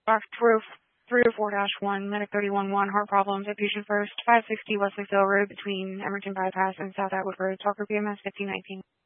Box 304-1, Medic 31-1, heart problems at patient first, 560 Wesleyville Road between Emerton Bypass and South Atwood Road, Talker BMS 1519.